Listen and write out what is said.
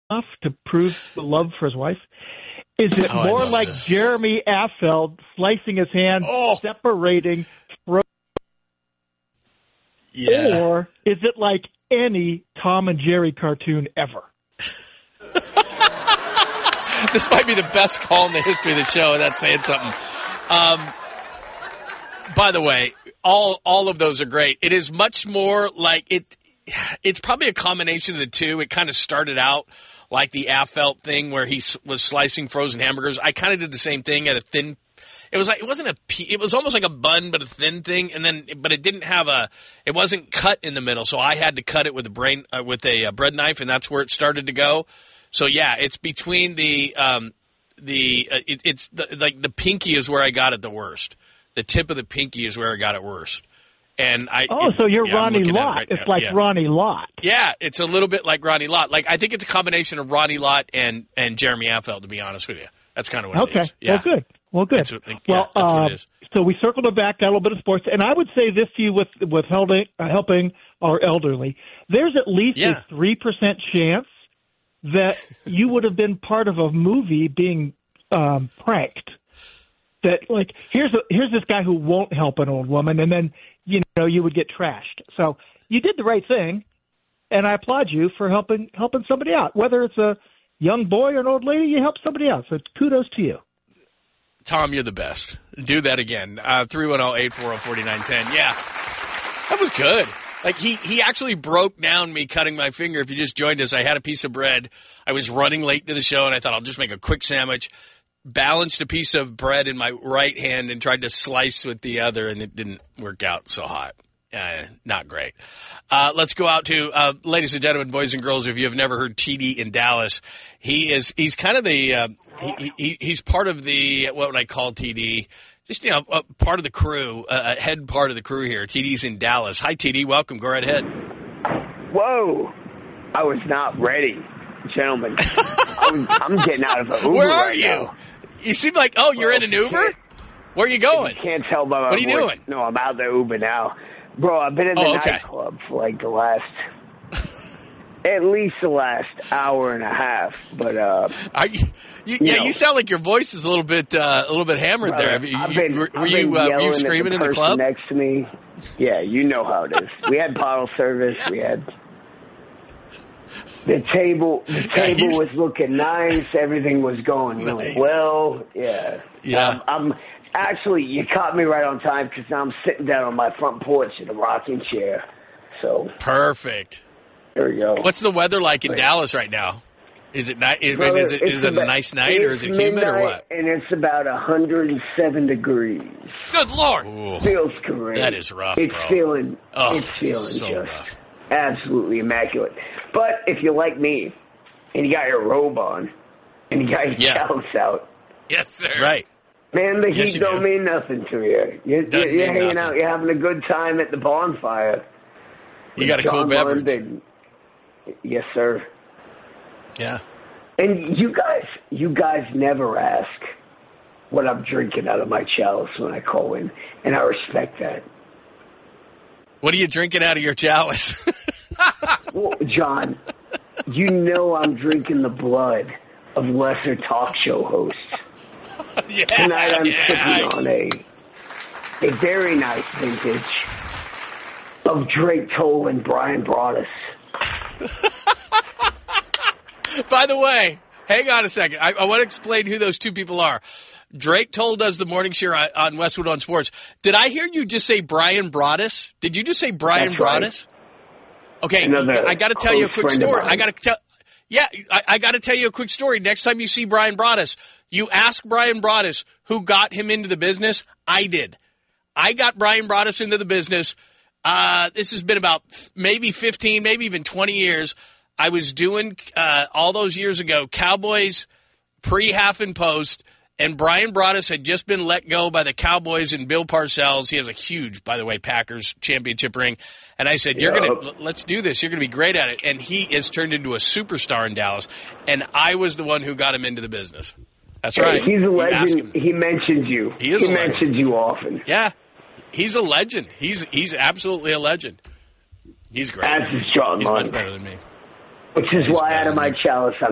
enough to prove the love for his wife? Is it more like this. Jeremy Affeldt slicing his hand, separating, or is it like any Tom and Jerry cartoon ever? This might be the best call in the history of the show, and that's saying something. By the way, all of those are great. It is much more like it's probably a combination of the two. It kind of started out like the Affeldt thing where he was slicing frozen hamburgers. I kind of did the same thing at a thin. It was almost like a bun, but a thin thing, but it didn't have it wasn't cut in the middle, so I had to cut it with a bread knife, and that's where it started to go. So yeah, it's between the pinky is where I got it the worst. The tip of the pinky is where I got it worst. And so you're Ronnie Lott. Right, it's like Ronnie Lott. Yeah, it's a little bit like Ronnie Lott. Like I think it's a combination of Ronnie Lott and Jeremy Affeldt, to be honest with you. That's kind of what it is. Yeah. Well, good. That's what it is. So we circled it back, got a little bit of sports, and I would say this to you with helping our elderly. There's at least a 3% chance that you would have been part of a movie being pranked. That like here's this guy who won't help an old woman, and then you would get trashed. So you did the right thing, and I applaud you for helping somebody out. Whether it's a young boy or an old lady, you help somebody out. So kudos to you. Tom, you're the best. Do that again. 310-840-4910. Yeah, that was good. Like he actually broke down me cutting my finger. If you just joined us, I had a piece of bread. I was running late to the show, and I thought I'll just make a quick sandwich. Balanced a piece of bread in my right hand and tried to slice with the other, and it didn't work out so hot. Not great. Let's go out to, ladies and gentlemen, boys and girls, if you have never heard TD in Dallas, he's kind of the, he's part of the, what would I call TD? Just, part of the crew, head part of the crew here. TD's in Dallas. Hi, TD. Welcome. Go right ahead. Whoa. I was not ready, gentlemen. I'm getting out of an Uber. Where are you? Now. You seem like, you're in an Uber? Where are you going? You can't tell by my voice. What are you doing? No, I'm out of the Uber now. Bro, I've been in the nightclub for like at least the last hour and a half. But you sound like your voice is a little bit hammered there. Were you screaming in the club next to me? Yeah, you know how it is. We had bottle service. We had the table. The table was looking nice. Everything was going really well. Yeah. Yeah. I'm actually, you caught me right on time because now I'm sitting down on my front porch in a rocking chair. So perfect. There we go. What's the weather like in Dallas right now? Is it is it a nice night or is it humid or what? And it's about 107 degrees. Good Lord. Ooh, feels great. That is rough. It's bro. feeling so just rough. Absolutely immaculate. But if you're like me and you got your robe on and you got your chalice out. Yes, sir. Right. Man, the heat don't mean nothing to you. You're hanging out. You're having a good time at the bonfire. You got a cool beverage. Yes, sir. Yeah. And you guys never ask what I'm drinking out of my chalice when I call in, and I respect that. What are you drinking out of your chalice? Well, John, you know I'm drinking the blood of lesser talk show hosts. Tonight I'm sipping on a very nice vintage of Drake Toll and Brian Broaddus. By the way, hang on a second. I want to explain who those two people are. Drake Toll does the morning show on Westwood on Sports. Did I hear you just say Brian Broaddus? Did you just say Brian Broaddus? Right. Okay, I got to tell you a quick story. I got to tell you a quick story. Next time you see Brian Broaddus, you ask Brian Broaddus who got him into the business. I did. I got Brian Broaddus into the business. This has been about maybe 15, maybe even 20 years. I was doing, all those years ago, Cowboys pre-half and post, and Brian Broaddus had just been let go by the Cowboys and Bill Parcells. He has a huge, by the way, Packers championship ring. And I said, let's do this. You're going to be great at it. And he has turned into a superstar in Dallas. And I was the one who got him into the business. That's right. He's a legend. He mentions you. He mentions you often. Yeah. He's a legend. He's absolutely a legend. He's great. As is John He's Lund. much better than me. Which is why out of my chalice I'm